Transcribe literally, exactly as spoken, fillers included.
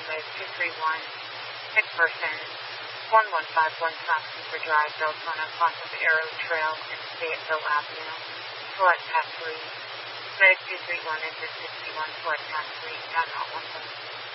Medic two three one, sick person, one one five one South Cooper Drive, Deltona, cross of Arrow Trail, and Fayetteville Avenue, select path three. Medic two three one, enter sixty-one, select path three, down not one one.